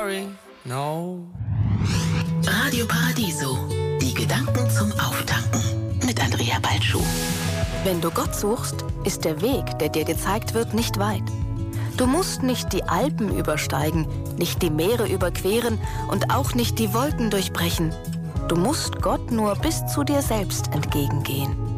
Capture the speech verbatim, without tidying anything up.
sorry, no. Radio Paradiso, die Gedanken zum Auftanken mit Andrea Balschuh. Wenn du Gott suchst, ist der Weg, der dir gezeigt wird, nicht weit. Du musst nicht die Alpen übersteigen, nicht die Meere überqueren und auch nicht die Wolken durchbrechen. Du musst Gott nur bis zu dir selbst entgegengehen.